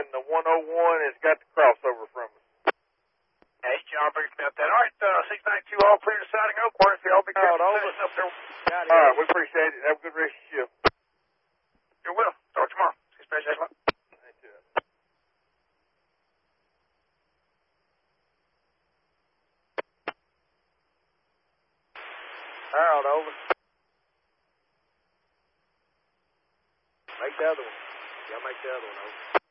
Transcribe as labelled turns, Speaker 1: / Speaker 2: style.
Speaker 1: and the 101 has got the crossover from us.
Speaker 2: Hey, John, bring me up that. All right, 692, all clear to siding Oakmont. If y'all be careful up there.
Speaker 1: All right, we appreciate it. Have a good rest of your shift.
Speaker 2: You will. Talk tomorrow. See you, Special Agent.
Speaker 1: Thank you.
Speaker 3: Harold, over. Make the other one. Y'all make the other one, over.